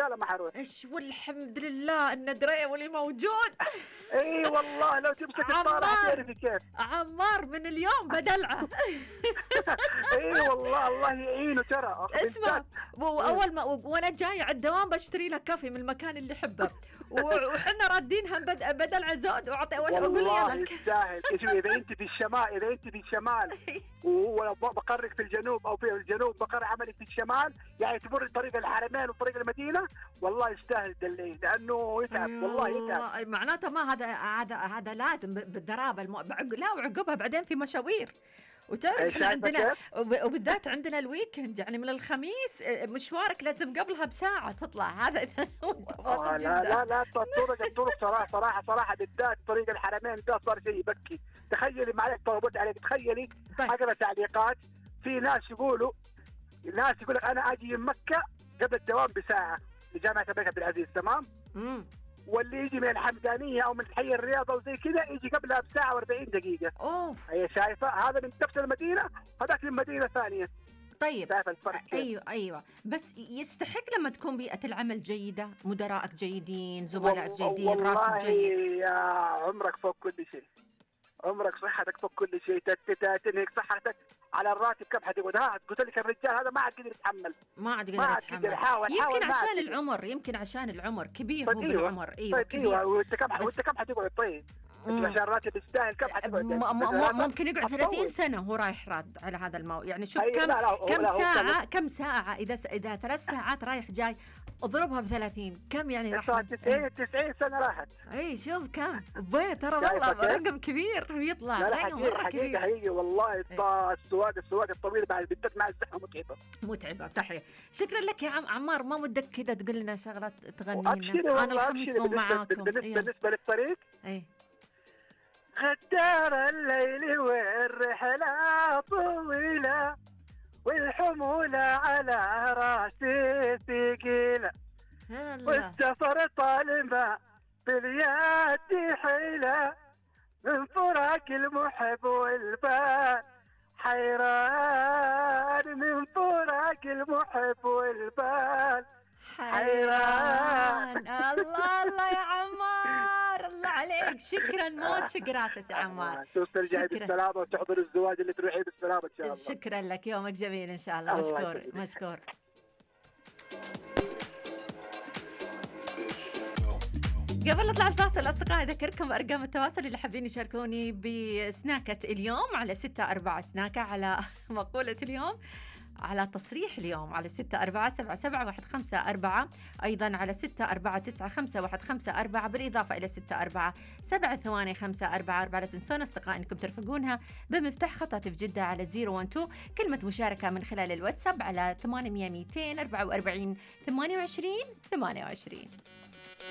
الله ما حروح. ايش والحمد لله ان دري واللي موجود. اي والله لو تمسك الطاره حتعرفي كيف. عمار من اليوم بدلعه. اي والله الله يعينه ترى. اسمع، واول ما وانا جاي على الدوام بشتري لك كافي من المكان اللي يحبه، وحنا رادينها بدل عزود واقول لي والله يستاهل. اذا انت في الشمال وبقرك في الجنوب، او في الجنوب بقر عملك في الشمال، يعني تمر طريق الحرمين وطريق المدينه، والله يستاهل دليل لانه يتعب والله يتعب. معناته ما هذا لازم بالدرابه لا وعقبها بعدين في مشاوير. وتعرف عندنا وبالذات عندنا الويكند، يعني من الخميس مشوارك لازم قبلها بساعة تطلع. هذا لا الطرق صراحة بالذات طريق الحرمين ده صار شيء يبكي. تخيلي معلش طلبت عليك، تخيلي أقرأ تعليقات في ناس يقول لك أنا أجي من مكة قبل الدوام بساعة لجامعة الملك عبد العزيز، تمام؟ واللي يجي من الحمدانيه او من حي الرياض او زي كذا يجي قبلها بساعه و40 دقيقه. هي شايفه هذا من نفس المدينه، هذاك من مدينه ثانيه. طيب ايوه بس يستحق لما تكون بيئه العمل جيده، مدراءك جيدين، زملائك جيدين، راتب جيد. يا عمرك فوق كل شيء، عمرك صحتك فوق كل شيء. تنهك صحتك على الراتب كم حتقعد؟ قلت لك الرجال هذا ما عاد قدر يتحمل، ما عاد قدر يتحمل. يمكن عشان العمر كبير. هو بالعمر. ايوه كبير. وانت كم حتقعد؟ طيب عشان الراتب يستاهل كم حتقعد؟ ممكن يقعد 30 سنة هو رايح راد على هذا يعني شوف كم ساعة إذا 3 ساعات رايح جاي اضربها ب30 كم يعني راح 90 سنة راحت. اي شوف كم ترى والله رقم كبير يطلع. رقم مرة كبير حقيقي والله. السواق الطويل بالذات مع الزحمة متعبة صحيح. شكرا لك يا عمار. ما ودك كذا تقول لنا شغلات تغني لنا؟ انا الخميس مو معاكم. بالنسبة للطريق غدار الليل والرحلة طويلة والحمولة على راسي ثقيلة والسفر طالما باليد حيلة من فراق المحب والبال حيران من فراق المحب والبال حيران. الله يا عمار الله عليك. شكرا موت شكرا اساس يا عمار. ترجعي بالسلامة وتحضر الزواج اللي تروحيه بالسلامة ان شاء الله. شكرا لك يومك جميل ان شاء الله. مشكور. قبل نطلع الفاصل أصدقائي أذكركم بأرقام التواصل اللي حابين يشاركوني بسناكة اليوم على 6-4 سناكة، على مقولة اليوم، على تصريح اليوم على 6-4-7-7-1-5-4، أيضا على 6-4-9-5-1-5-4، بالإضافة إلى 6-4-7-8-5-4. لا تنسون أصدقائي أنكم ترفقونها بمفتاح خط هاتف جدة على 012 كلمة مشاركة من خلال الواتساب على 800 244 28 28.